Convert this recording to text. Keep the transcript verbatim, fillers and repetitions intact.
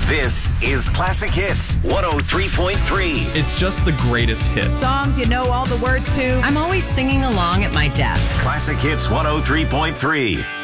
This is Classic Hits one oh three point three. It's just the greatest hits. Songs you know all the words to. I'm always singing along at my desk. Classic Hits one oh three point three.